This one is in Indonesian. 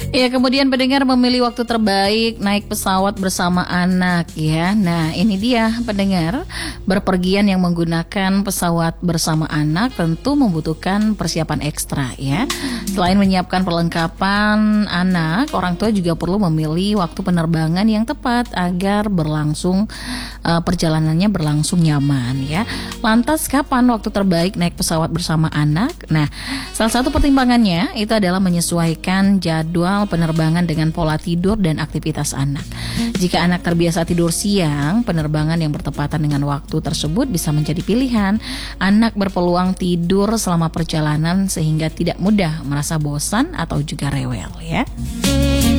Ya, kemudian pendengar memilih waktu terbaik naik pesawat bersama anak ya. Nah, ini dia pendengar, berpergian yang menggunakan pesawat bersama anak tentu membutuhkan persiapan ekstra ya. Selain menyiapkan perlengkapan anak, orang tua juga perlu memilih waktu penerbangan yang tepat agar perjalanannya berlangsung nyaman ya. Lantas kapan waktu terbaik naik pesawat bersama anak? Nah, salah satu pertimbangannya itu adalah menyesuaikan jadwal penerbangan dengan pola tidur dan aktivitas anak. Jika anak terbiasa tidur siang, penerbangan yang bertepatan dengan waktu tersebut bisa menjadi pilihan. Anak berpeluang tidur selama perjalanan sehingga tidak mudah merasa bosan atau juga rewel ya.